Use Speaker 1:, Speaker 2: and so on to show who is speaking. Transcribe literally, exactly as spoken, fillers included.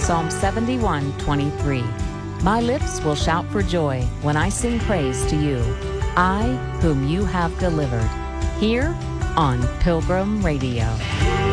Speaker 1: Psalm seventy-one twenty-three. My lips will shout for joy when I sing praise to you, I whom you have delivered. Here on Pilgrim Radio.